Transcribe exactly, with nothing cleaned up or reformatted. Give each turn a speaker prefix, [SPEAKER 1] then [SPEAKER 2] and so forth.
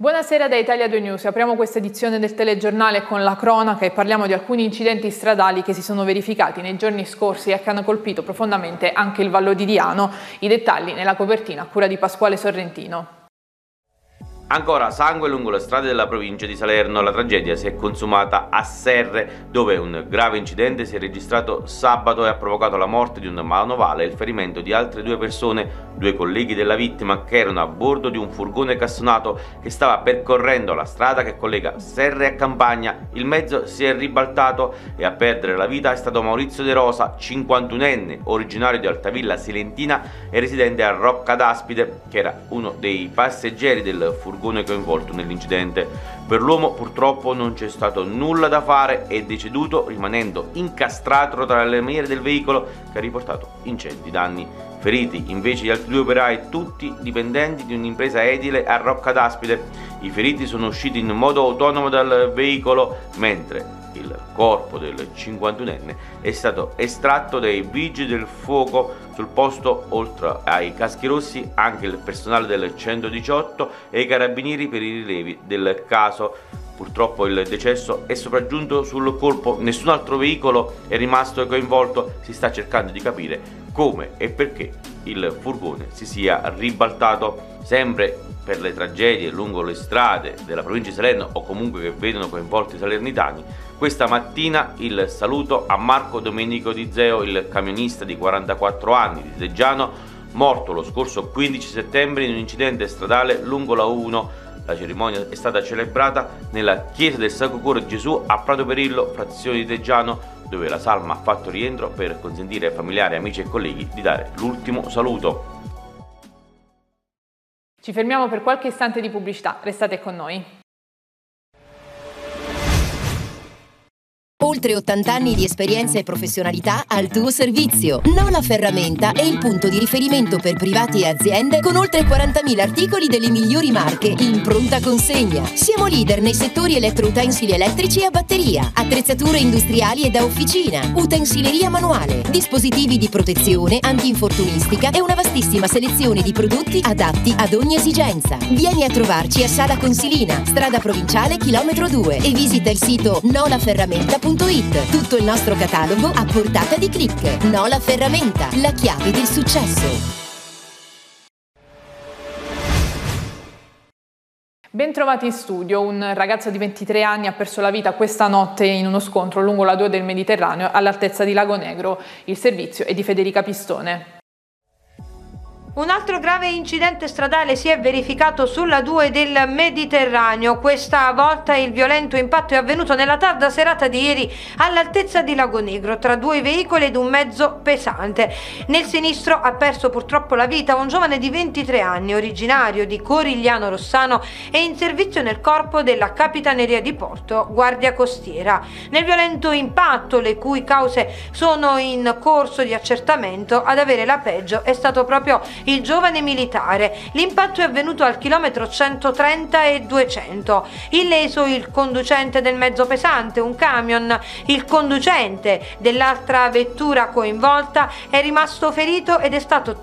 [SPEAKER 1] Buonasera da Italia due News, apriamo questa edizione del telegiornale con la cronaca e parliamo di alcuni incidenti stradali che si sono verificati nei giorni scorsi e che hanno colpito profondamente anche il Vallo di Diano. I dettagli nella copertina a cura di Pasquale Sorrentino.
[SPEAKER 2] Ancora sangue lungo le strade della provincia di Salerno. La tragedia si è consumata a Serre, dove un grave incidente si è registrato sabato e ha provocato la morte di un manovale e il ferimento di altre due persone, due colleghi della vittima che erano a bordo di un furgone cassonato che stava percorrendo la strada che collega Serre a Campagna. Il mezzo si è ribaltato e a perdere la vita è stato Maurizio De Rosa, cinquantunenne, originario di Altavilla Silentina e residente a Rocca d'Aspide, che era uno dei passeggeri del furgone coinvolto nell'incidente. Per l'uomo purtroppo non c'è stato nulla da fare, è deceduto rimanendo incastrato tra le lamiere del veicolo che ha riportato ingenti danni. Feriti invece gli altri due operai, tutti dipendenti di un'impresa edile a Rocca d'Aspide. I feriti sono usciti in modo autonomo dal veicolo, mentre il corpo del cinquantunenne è stato estratto dai vigili del fuoco. Sul posto, oltre ai caschi rossi, anche il personale del centodiciotto e i carabinieri per i rilevi del caso. Purtroppo il decesso è sopraggiunto sul colpo, nessun altro veicolo è rimasto coinvolto. Si sta cercando di capire come e perché il furgone si sia ribaltato. Sempre per le tragedie lungo le strade della provincia di Salerno o comunque che vedono coinvolti i salernitani, questa mattina il saluto a Marco Domenico Di Zeo, il camionista di quarantaquattro anni di Teggiano, morto lo scorso quindici settembre in un incidente stradale lungo la U uno. La cerimonia è stata celebrata nella chiesa del Sacro Cuore di Gesù a Prato Perillo, frazione di Teggiano, dove la salma ha fatto rientro per consentire ai familiari, amici e colleghi di dare l'ultimo saluto.
[SPEAKER 1] Ci fermiamo per qualche istante di pubblicità, restate con noi.
[SPEAKER 3] Oltre ottanta anni di esperienza e professionalità al tuo servizio. Nola Ferramenta è il punto di riferimento per privati e aziende con oltre quarantamila articoli delle migliori marche in pronta consegna. Siamo leader nei settori elettroutensili elettrici e a batteria, attrezzature industriali e da officina, utensileria manuale, dispositivi di protezione, antinfortunistica e una vastissima selezione di prodotti adatti ad ogni esigenza. Vieni a trovarci a Sala Consilina, strada provinciale chilometro due e visita il sito nola ferramenta punto it. Tutto il nostro catalogo a portata di click. Nola Ferramenta, la chiave del successo.
[SPEAKER 1] Bentrovati in studio. Un ragazzo di ventitré anni ha perso la vita questa notte in uno scontro lungo la A due del Mediterraneo all'altezza di Lago Negro. Il servizio è di Federica Pistone.
[SPEAKER 4] Un altro grave incidente stradale si è verificato sulla due del Mediterraneo. Questa volta il violento impatto è avvenuto nella tarda serata di ieri all'altezza di Lago Negro tra due veicoli ed un mezzo pesante. Nel sinistro ha perso purtroppo la vita un giovane di ventitré anni, originario di Corigliano Rossano e in servizio nel corpo della Capitaneria di Porto, Guardia Costiera. Nel violento impatto, le cui cause sono in corso di accertamento, ad avere la peggio è stato proprio il giovane militare. L'impatto è avvenuto al chilometro centotrenta e duecento. Illeso il conducente del mezzo pesante, un camion. Il conducente dell'altra vettura coinvolta è rimasto ferito ed è stato